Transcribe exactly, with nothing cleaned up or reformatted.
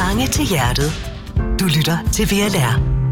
Fange til hjertet. Du lytter til V L R.